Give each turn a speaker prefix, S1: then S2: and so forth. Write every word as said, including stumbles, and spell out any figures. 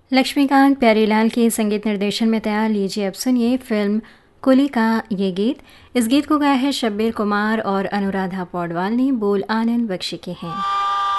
S1: लक्ष्मीकांत प्यारीलाल के संगीत निर्देशन में तैयार, लीजिए अब सुनिए फिल्म कुली का ये गीत। इस गीत को गाया है शब्बीर कुमार और अनुराधा पौडवाल ने, बोल आनंद बख्शी के हैं।